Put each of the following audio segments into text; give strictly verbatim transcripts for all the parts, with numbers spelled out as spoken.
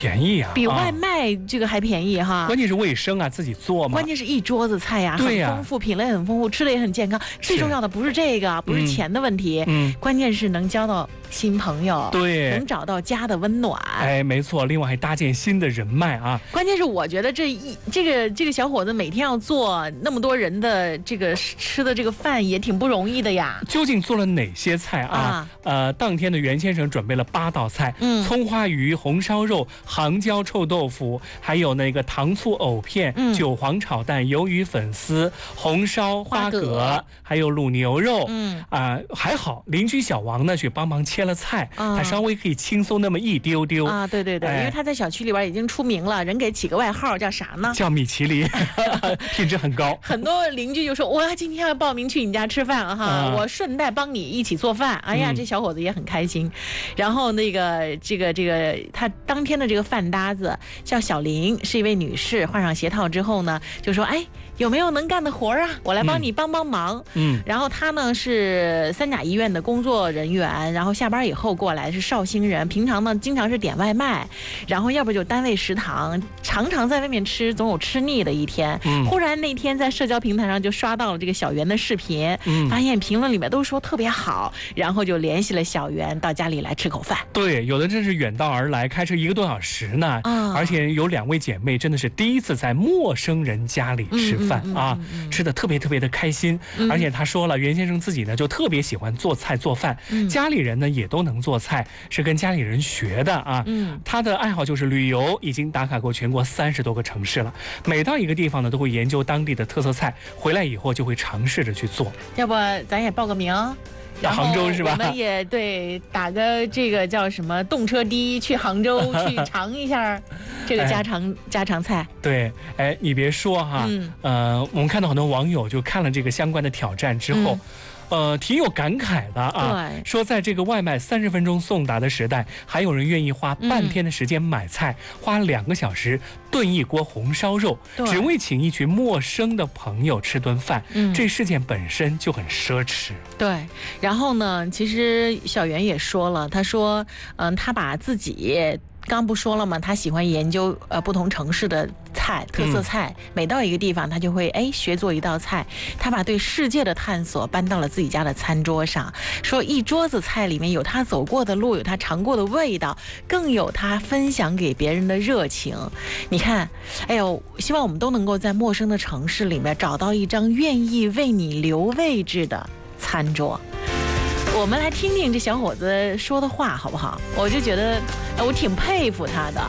便宜啊， 比外卖这个还便宜哈。 关键是卫生啊，自己做嘛。 关键是一桌子菜呀， 对呀， 很丰富，品类很丰富，吃的也很健康。最重要的不是这个，不是钱的问题，嗯，关键是能交到新朋友， 对， 能找到家的温暖。 哎，没错，另外还搭建新的人脉啊。 关键是我觉得这一这个这个小伙子每天要做那么多人的这个吃的这个饭也挺不容易的呀。 究竟做了哪些菜啊？啊呃，当天的袁先生准备了八道菜，嗯，葱花鱼、红烧肉、杭椒臭豆腐，还有那个糖醋藕片、嗯、韭黄炒蛋、鱿鱼粉丝、红烧花蛤，还有卤牛肉。嗯啊、呃，还好邻居小王呢去帮忙切了菜，嗯、他稍微可以轻松那么一丢丢啊。对对对，哎、因为他在小区里边已经出名了，人给起个外号叫啥呢？ 叫米其林，品质很高。 很多邻居就说：“我今天要报名去你家吃饭哈，啊、我顺带帮你一起做饭。”哎呀，嗯、这小伙子也很开心。然后那个这个这个他当天的这个饭搭子叫小林，是一位女士，换上鞋套之后呢，就说：“哎，有没有能干的活啊？我来帮你帮帮忙。”嗯，然后他呢是三甲医院的工作人员，然后下班以后过来是绍兴人，平常呢经常是点外卖，然后要不就单位食堂，常常在外面吃，总有吃腻的一天。嗯，忽然那天在社交平台上就刷到了这个小袁的视频，嗯，发现评论里面都说特别好，然后就联系了小袁到家里来吃口饭。 对，有的真是远道而来，开车一个多小时呢，啊、而且有两位姐妹真的是第一次在陌生人家里吃饭、嗯嗯嗯、啊，吃的特别特别的开心。嗯、而且他说了，袁先生自己呢就特别喜欢做菜做饭，嗯、家里人呢也都能做菜，是跟家里人学的啊。嗯，他的爱好就是旅游，已经打卡过全国三十多个城市了。每到一个地方呢，都会研究当地的特色菜，回来以后就会尝试着去做。 要不咱也报个名？ 到杭州是吧？ 我们也对打个这个叫什么动车的去杭州去尝一下这个家常、哎、家常菜。 对，哎，你别说哈，嗯、呃，我们看到很多网友就看了这个相关的挑战之后。嗯呃，挺有感慨的啊！说在这个外卖三十分钟送达的时代，还有人愿意花半天的时间买菜，嗯、花两个小时炖一锅红烧肉，只为请一群陌生的朋友吃顿饭。嗯，这事件本身就很奢侈。 对，然后呢，其实小袁也说了，他说，嗯，他把自己。刚不说了吗？他喜欢研究呃不同城市的菜特色菜，嗯、每到一个地方他就会哎学做一道菜。他把对世界的探索搬到了自己家的餐桌上，说一桌子菜里面有他走过的路，有他尝过的味道，更有他分享给别人的热情。你看，哎呦，希望我们都能够在陌生的城市里面找到一张愿意为你留位置的餐桌。我们来听听这小伙子说的话好不好？我就觉得我挺佩服他的，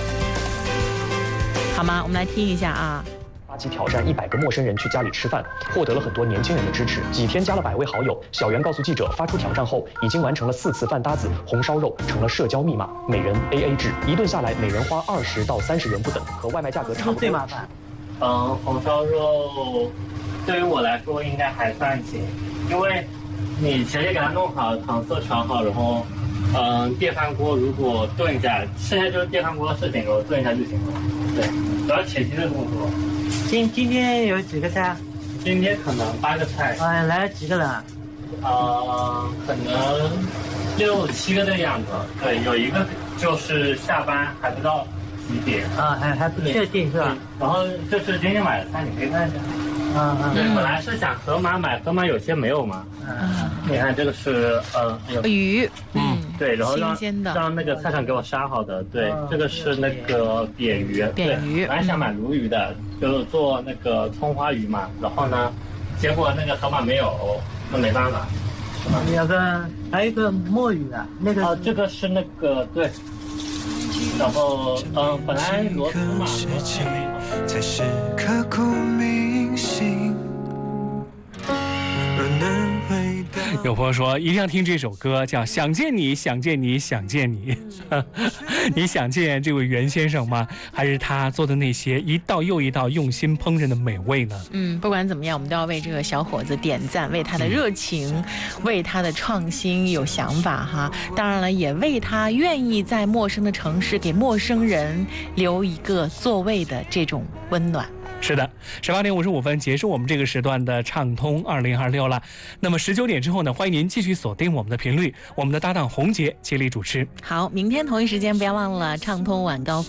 好吗？我们来听一下啊。 发起挑战一百个陌生人去家里吃饭，获得了很多年轻人的支持。几天加了百位好友，小袁告诉记者，发出挑战后已经完成了四次饭搭子，红烧肉成了社交密码，每人 A A 制，一顿下来每人花二十到三十元不等，和外卖价格差不多。 最麻烦，嗯，红烧肉对于我来说应该还算行，因为。你前面给它弄好，糖色调好，然后，嗯，电饭锅如果炖一下，剩下就是电饭锅的事情，然后炖一下就行了。对，主要前期的动作。 今今天有几个菜？ 今天可能八个菜。 啊，来了几个人？ 呃，可能六七个的样子。对，有一个就是下班还不知道几点。 啊，还还不确定是吧？ 然后这是今天买的菜，你可以看一下。嗯嗯，对，本来是想河马买，河马有些没有嘛。嗯，你看这个是呃鱼， 嗯，对，然后让让那个菜场给我杀好的，对，这个是那个扁鱼， 扁鱼， 本来想买鲈鱼的，就做那个葱花鱼嘛，然后呢，结果那个河马没有，那没办法。 有个还有一个墨鱼的，那个啊，这个是那个对。然后，嗯，本来螺丝嘛，才是刻骨铭心。 有朋友说一定要听这首歌，叫《想见你想见你想见你》。你想见这位袁先生吗？还是他做的那些一道又一道用心烹饪的美味呢？ 嗯，不管怎么样，我们都要为这个小伙子点赞，为他的热情，嗯、为他的创新有想法哈。当然了，也为他愿意在陌生的城市给陌生人留一个座位的这种温暖。 是的，十八点五十五分结束我们这个时段的畅通二零二六了。那么十九点之后呢，欢迎您继续锁定我们的频率，我们的搭档洪杰接力主持。 好，明天同一时间不要忘了畅通晚高峰。